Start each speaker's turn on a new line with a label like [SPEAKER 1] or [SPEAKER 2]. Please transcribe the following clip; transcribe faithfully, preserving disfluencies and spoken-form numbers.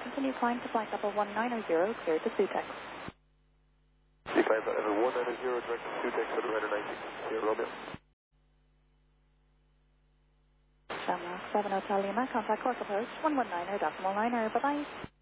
[SPEAKER 1] Continue climb to flight level one nine zero, clear to Sutex.
[SPEAKER 2] Climb level one nine zero, direct to Sutex at radar ninety. Here, Romeo.
[SPEAKER 1] Shamrock seven Hotel Lima, contact Cork Approach one one nine, decimal liner, bye-bye.